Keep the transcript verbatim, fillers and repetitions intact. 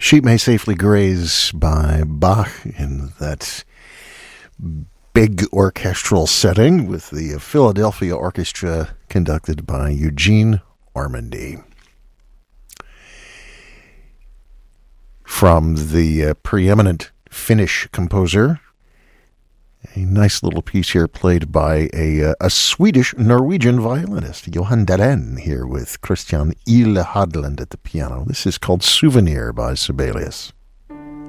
Sheep May Safely Graze by Bach in that big orchestral setting with the Philadelphia Orchestra conducted by Eugene Ormandy. From the uh, preeminent Finnish composer, a nice little piece here played by a, uh, a Swedish-Norwegian violinist, Johan Dahlén, here with Christian Ile Hadland at the piano. This is called Souvenir by Sibelius.